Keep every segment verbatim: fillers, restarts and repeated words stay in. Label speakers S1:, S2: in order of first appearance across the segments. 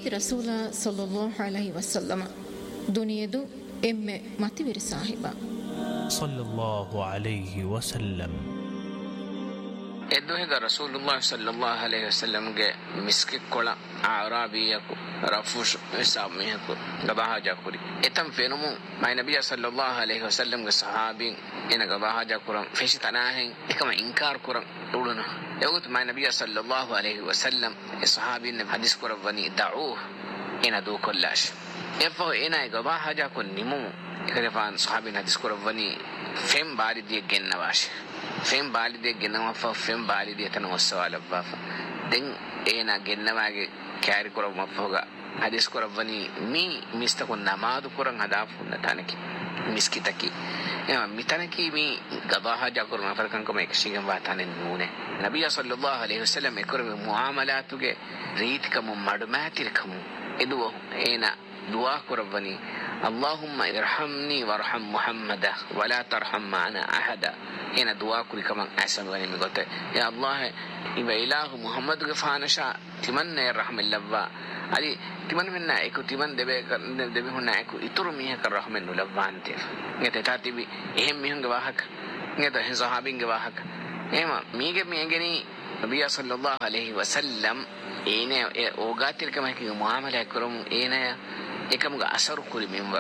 S1: ඒති රසූලා සල්ලල්ලාහු අලයිහි වසල්ලම දුනියදු එම්මෙ මතිවිරි සාහිබා
S2: සල්ලල්ලාහු අලයිහි වසල්ලම්
S3: එදුහෙග රසූලුල්ලාහ් සල්ලල්ලාහු අලයිහි වසල්ලම් ගේ මිස්කි කොළ ආරාබියකු රෆුෂ් ඉස්ලාමියකු ගබහාජා කුරි එතම් ෆෙනුමු මයි නබිය සල්ලල්ලාහු අලයිහි වසල්ලම් ගේ සහාබින් එන ගබහාජා කුරන් ෆෙෂි තනාහෙන් එකම ඉන්කාර කුරන් උළුන එවුත් මයි නබිය සල්ලල්ලාහු අලයිහි වසල්ලම් ඒ සහාබින් හදිස් කරවනි දඋ එන දු කොල්ලාෂ් එෆෝ එන ගබහාජා කුන් නිමු එකරෆාන් සහාබින් හදිස් කරවනි ෆෙම් බාරිදිය ගෙන්නවාෂ ෆෙම් බාලිදිය ගෙන්නවා ෆෙම් බාලිදිය තන වස්සවලවා දෙන් එන ගෙන්නවාගේ කැරි කරව මෆෝගා හදිස් කරවනි මි මිස්තකො නමාදු කරන් හදාෆුන්න තනකි මිස්කිතකි එම මිතනකි මි ගබහාජා කරන ෆරකන් කොම එක්ෂිගම් වාතනෙන් නූනේ නබිය සල්ලල්ලාහු අලයිහි වසල්ලම් එකරම මුආමලාතුගේ රීතිකම මඩමෑතිරකම එදුව එන දුආ කරවනි اللهم ارحمني وارحم محمدا ولا ترحم معنا احدا هنا دعاء كل كمان احسن غني مغته يا الله إبا إله محمد غفانشا تمن الرحم اللبا علي تمن منا اكو تمن دبه دبه هنا اكو اتر ميه الرحم اللبان تي نته تاتبي اهم ميهن غواهك نته صحابين غواهك ايما ميگه ميگني نبي صلى الله عليه وسلم اينه اوغاتل كما كي معامله كرم اينه එකමුග අසරු කුරි මෙම්බර්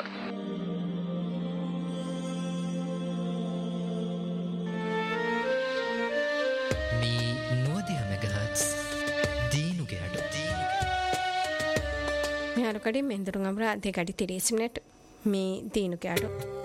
S4: මේ නුවදිය මෙගහට්ස් දීනුගේ අඩු
S5: මෙහර කඩින් මෙන්දරුන් අමරා දෙකඩි තිරීස් මිනිට් මේ දීනුගේ අඩු